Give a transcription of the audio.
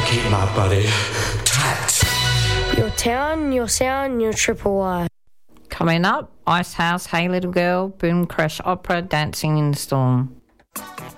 keep my body tight. Your town, your sound, your Triple Y. Coming up, Icehouse, Hey Little Girl, Boom Crash Opera, Dancing in the Storm.